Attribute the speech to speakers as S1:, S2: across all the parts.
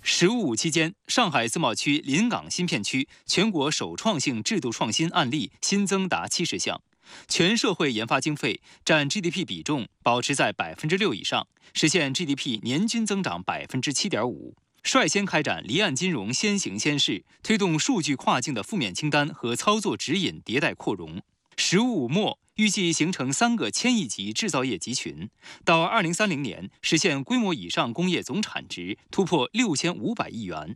S1: “15+5”期间，上海自贸区临港新片区全国首创性制度创新案例新增达70项，全社会研发经费占 GDP 比重保持在6%以上，实现 GDP 年均增长7.5%。率先开展离岸金融先行先试，推动数据跨境的负面清单和操作指引迭代扩容。“15+5”末预计形成3个1000亿级制造业集群，到2030年实现规模以上工业总产值突破6500亿元。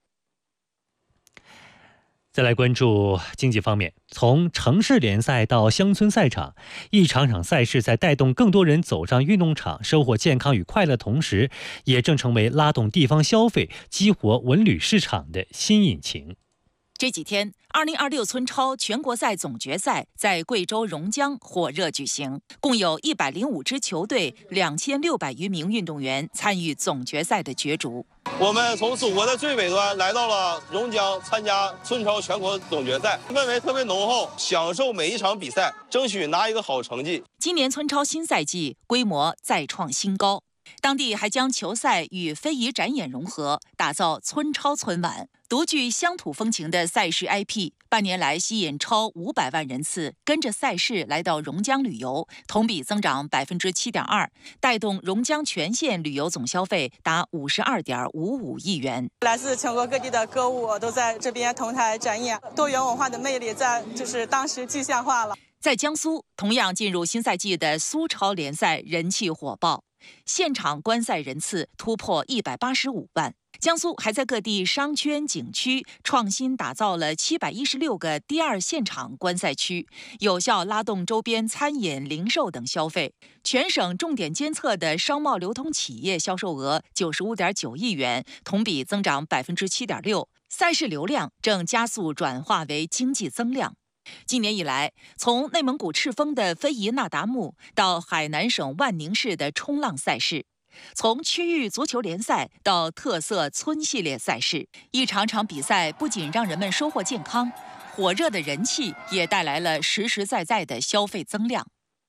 S2: 再来关注经济方面，从城市联赛到乡村赛场，一场场赛事在带动更多人走上运动场，收获健康与快乐同时，也正成为拉动地方消费、激活文旅市场的新引擎。
S3: 这几天，2026村超全国赛总决赛在贵州榕江火热举行，共有105支球队、2600余名运动员参与总决赛的角逐。
S4: 我们从祖国的最北端来到了榕江参加村超全国总决赛，氛围特别浓厚，享受每一场比赛，争取拿一个好成绩。
S3: 今年村超新赛季规模再创新高，当地还将球赛与非遗展演融合，打造村超村晚。独具乡土风情的赛事 IP， 半年来吸引超500万人次跟着赛事来到榕江旅游，同比增长7.2%，带动榕江全县旅游总消费达52.55亿元。
S5: 来自全国各地的歌舞都在这边同台展演，多元文化的魅力在当时具象化了。
S3: 在江苏，同样进入新赛季的苏超联赛人气火爆，现场观赛人次突破185万。江苏还在各地商圈、景区创新打造了716个第二现场观赛区，有效拉动周边餐饮、零售等消费。全省重点监测的商贸流通企业销售额95.9亿元，同比增长7.6%。赛事流量正加速转化为经济增量。今年以来，从内蒙古赤峰的非遗那达慕到海南省万宁市的冲浪赛事，从区域足球联赛到特色村系列赛事，一场场比赛不仅让人们收获健康，火热的人气也带来了实实在在的消费增量。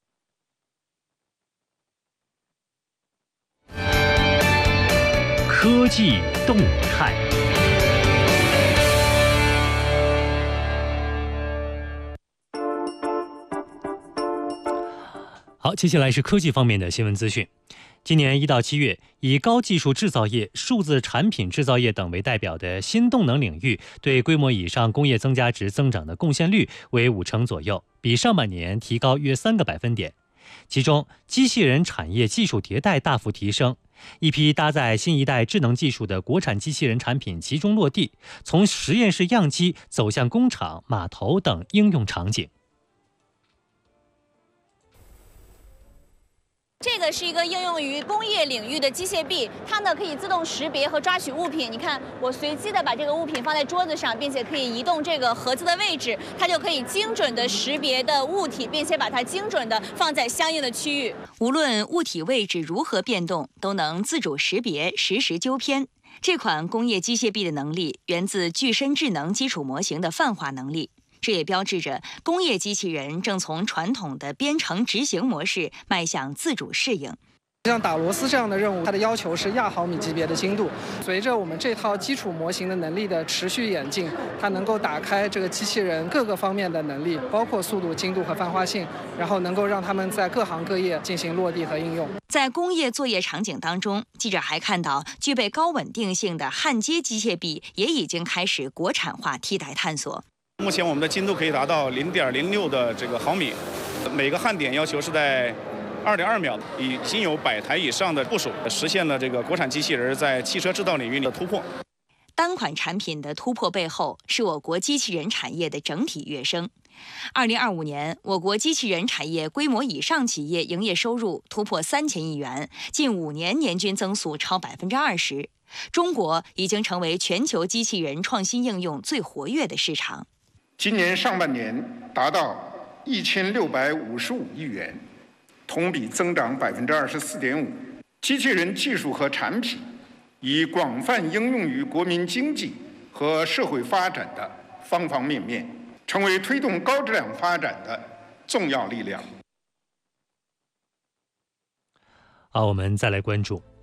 S2: 科技动态。好，接下来是科技方面的新闻资讯。今年1到7月，以高技术制造业、数字产品制造业等为代表的新动能领域对规模以上工业增加值增长的贡献率为50%左右，比上半年提高约3个百分点。其中，机器人产业技术迭代大幅提升，一批搭载新一代智能技术的国产机器人产品集中落地，从实验室样机走向工厂、码头等应用场景。
S6: 这个是一个应用于工业领域的机械臂，它呢可以自动识别和抓取物品。你看，我随机的把这个物品放在桌子上，并且可以移动这个盒子的位置，它就可以精准的识别的物体，并且把它精准的放在相应的区域。
S7: 无论物体位置如何变动，都能自主识别，实时纠偏。这款工业机械臂的能力源自具身智能基础模型的泛化能力。这也标志着工业机器人正从传统的编程执行模式迈向自主适应。
S8: 像打螺丝这样的任务，它的要求是亚毫米级别的精度。随着我们这套基础模型的能力的持续演进，它能够打开这个机器人各个方面的能力，包括速度、精度和泛化性，然后能够让他们在各行各业进行落地和应用。
S7: 在工业作业场景当中，记者还看到具备高稳定性的焊接机械臂也已经开始国产化替代探索。
S9: 目前我们的精度可以达到0.06的这个毫米，每个焊点要求是在2.2秒，已经有100台以上的部署，实现了这个国产机器人在汽车制造领域的突破。
S7: 单款产品的突破背后，是我国机器人产业的整体跃升。2025年，我国机器人产业规模以上企业营业收入突破3000亿元，近5年年均增速超20%。中国已经成为全球机器人创新应用最活跃的市场。
S10: 今年上半年达到1655亿元，同比增长24.5%。机器人技术和产品已广泛应用于国民经济和社会发展的方方面面，成为推动高质量发展的重要力量。
S2: 好，我们再来关注